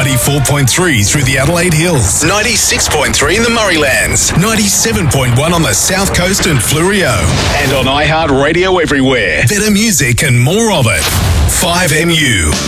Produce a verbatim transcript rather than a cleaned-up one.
ninety-four point three through the Adelaide Hills, ninety-six point three in the Murraylands, ninety-seven point one on the South Coast and Fleurieu, and on iHeartRadio everywhere. Better music and more of it. five M U.